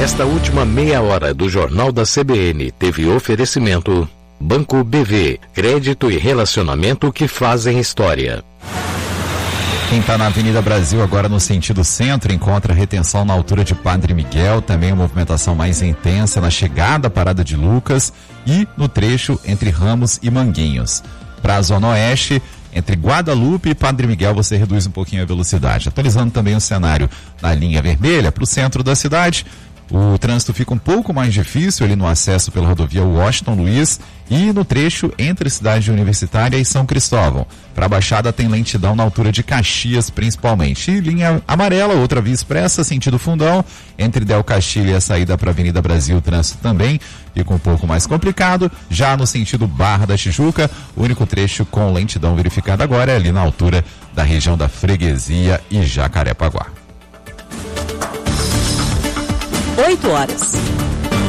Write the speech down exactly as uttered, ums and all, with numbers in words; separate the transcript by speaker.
Speaker 1: Esta última meia hora do Jornal da C B N teve oferecimento Banco B V, crédito e relacionamento que fazem história.
Speaker 2: Quem está na Avenida Brasil agora no sentido centro encontra retenção na altura de Padre Miguel, também uma movimentação mais intensa na chegada à Parada de Lucas e no trecho entre Ramos e Manguinhos. Para a Zona Oeste, entre Guadalupe e Padre Miguel, você reduz um pouquinho a velocidade. Atualizando também o cenário na linha vermelha para o centro da cidade. O trânsito fica um pouco mais difícil ali no acesso pela rodovia Washington Luiz e no trecho entre Cidade Universitária e São Cristóvão. Para a Baixada tem lentidão na altura de Caxias, principalmente. E linha amarela, outra via expressa, sentido Fundão, entre Del Castilho e a saída para a Avenida Brasil, o trânsito também fica um pouco mais complicado. Já no sentido Barra da Tijuca, o único trecho com lentidão verificada agora é ali na altura da região da Freguesia e Jacarepaguá.
Speaker 3: oito horas.